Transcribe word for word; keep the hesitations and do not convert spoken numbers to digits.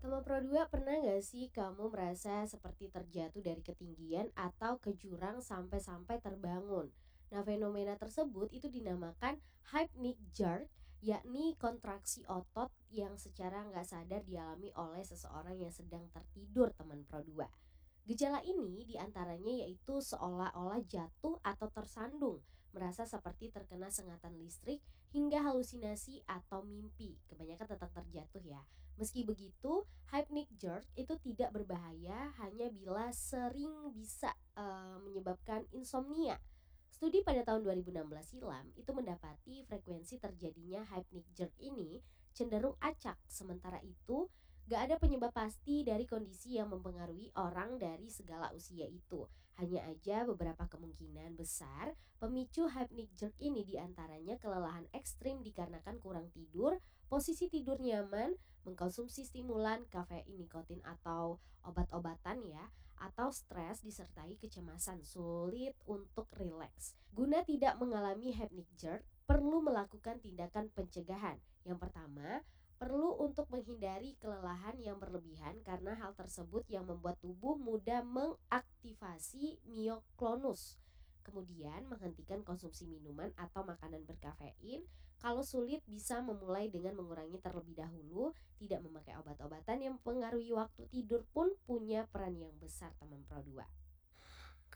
Teman Pro dua, pernah nggak sih kamu merasa seperti terjatuh dari ketinggian atau ke jurang sampai-sampai terbangun? Nah, fenomena tersebut itu dinamakan hypnic jerk, yakni kontraksi otot yang secara nggak sadar dialami oleh seseorang yang sedang tertidur, teman Pro dua. Gejala ini diantaranya yaitu seolah-olah jatuh atau tersandung, merasa seperti terkena sengatan listrik, hingga halusinasi atau mimpi. Kebanyakan tetap terjatuh ya. Meski begitu, hypnic jerk itu tidak berbahaya hanya bila sering bisa eh, menyebabkan insomnia. Studi pada tahun dua ribu enam belas silam itu mendapati frekuensi terjadinya hypnic jerk ini cenderung acak. Sementara itu, gak ada penyebab pasti dari kondisi yang mempengaruhi orang dari segala usia itu. Hanya aja beberapa kemungkinan besar pemicu hypnic jerk ini diantaranya kelelahan ekstrim dikarenakan kurang tidur, posisi tidur nyaman, mengkonsumsi stimulan, kafein, nikotin atau obat-obatan ya, atau stres disertai kecemasan, sulit untuk rileks. Guna tidak mengalami hypnic jerk, perlu melakukan tindakan pencegahan. Yang pertama, perlu untuk menghindari kelelahan yang berlebihan karena hal tersebut yang membuat tubuh mudah mengaktifasi mioklonus. Kemudian menghentikan konsumsi minuman atau makanan berkafein. Kalau sulit bisa memulai dengan mengurangi terlebih dahulu. Tidak memakai obat-obatan yang mempengaruhi waktu tidur pun punya peran yang besar, teman Pro dua.